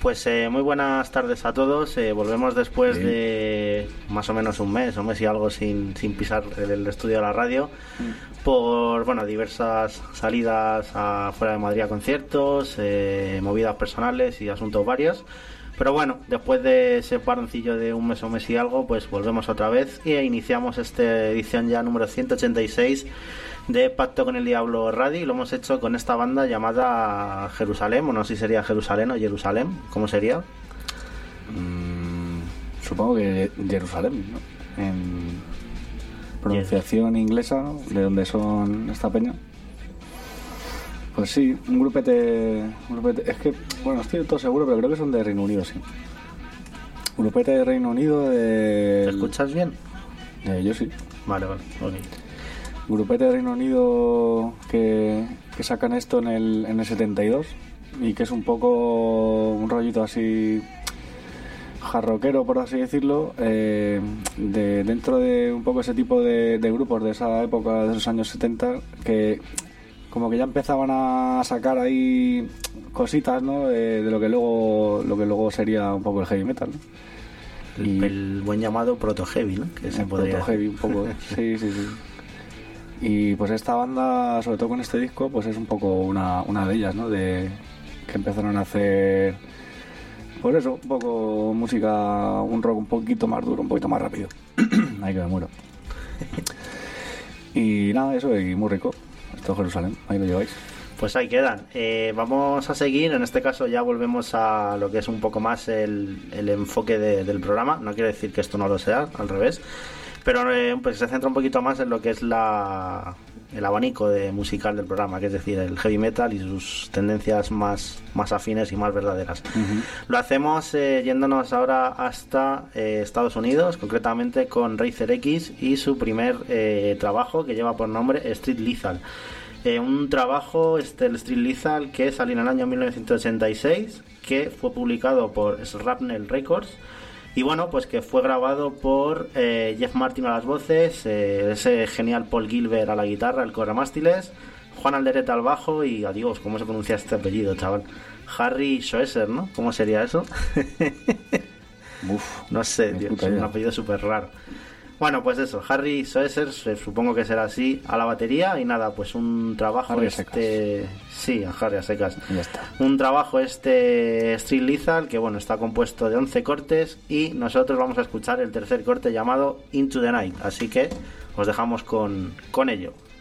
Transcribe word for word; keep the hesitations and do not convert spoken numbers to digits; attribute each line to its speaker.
Speaker 1: Pues eh, muy buenas tardes a todos. Eh, volvemos después sí. de más o menos un mes, un mes y algo sin, sin pisar el, el estudio de la radio, mm. por bueno diversas salidas a, fuera de Madrid a conciertos, eh, movidas personales y asuntos varios. Pero bueno, después de ese paroncillo de un mes o mes y algo, pues volvemos otra vez e iniciamos esta edición ya número ciento ochenta y seis de Pacto con el Diablo Radio, y lo hemos hecho con esta banda llamada Jerusalén, o no sé si sería Jerusalén o Jerusalén, ¿cómo sería?
Speaker 2: Mm, supongo que Jerusalén, ¿no? En pronunciación inglesa, ¿no? De donde son esta peña. Pues sí, un grupete, un grupete, es que, bueno, estoy del todo seguro, pero creo que son de Reino Unido, sí. Un grupete de Reino Unido de...
Speaker 1: ¿Te escuchas bien?
Speaker 2: Eh, yo sí.
Speaker 1: Vale, vale, ok.
Speaker 2: Grupete de Reino Unido que, que sacan esto en el, en el setenta y dos, y que es un poco un rollito así jarroquero, por así decirlo, eh, de, dentro de un poco ese tipo de, de grupos de esa época, de esos años setenta, que como que ya empezaban a sacar ahí cositas, ¿no? De, de lo que luego lo que luego sería un poco el heavy metal, ¿no?
Speaker 1: El, y, el buen llamado proto heavy, ¿no? Que se podría
Speaker 2: proto heavy un poco, sí, sí, sí. Y pues esta banda, sobre todo con este disco, pues es un poco una, una de ellas, ¿no? De que empezaron a hacer, pues eso, un poco música, un rock un poquito más duro, un poquito más rápido. Ahí que me muero. Y nada, eso, y muy rico. Esto es Jerusalén, ahí lo lleváis.
Speaker 1: Pues ahí quedan. Eh, vamos a seguir, en este caso ya volvemos a lo que es un poco más el, el enfoque de, del programa. No quiere decir que esto no lo sea, al revés. Pero eh, pues se centra un poquito más en lo que es la, el abanico de musical del programa, que es decir, el heavy metal y sus tendencias más, más afines y más verdaderas. Uh-huh. Lo hacemos eh, yéndonos ahora hasta eh, Estados Unidos, concretamente con Razer X y su primer eh, trabajo, que lleva por nombre Street Lethal. Eh, un trabajo, este, el Street Lethal, que salió en el año mil novecientos ochenta y seis, que fue publicado por Shrapnel Records. Y bueno, pues que fue grabado por eh, Jeff Martin a las voces, eh, ese genial Paul Gilbert a la guitarra, el corremástiles, Juan Alderete al bajo y, adiós, ¿cómo se pronuncia este apellido, chaval? Harry Schoesser, ¿no? ¿Cómo sería eso?
Speaker 2: Uf,
Speaker 1: no sé, tío, es un apellido súper raro. Bueno, pues eso, Harry Schoesser, supongo que será así, a la batería. Y nada, pues un trabajo
Speaker 2: Harry
Speaker 1: este... Sí, a Harry a secas.
Speaker 2: Ya está.
Speaker 1: Un trabajo este Street Lethal, que bueno, está compuesto de once cortes. Y nosotros vamos a escuchar el tercer corte llamado Into the Night. Así que os dejamos con, con ello.